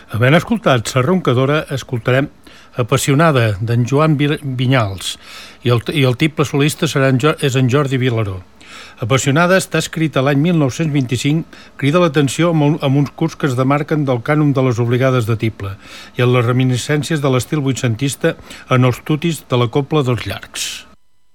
Havent escoltat La Roncadora, escoltarem Apassionada, d'en Joan Vinyals, i el tiple solista és en Jordi Vilaró. Apassionada està escrita l'any 1925, crida l'atenció amb uns curts que es demarquen del cànon de les obligades de tiple i en les reminiscències de l'estil vuitcentista en els tutis de la cobla dels llargs.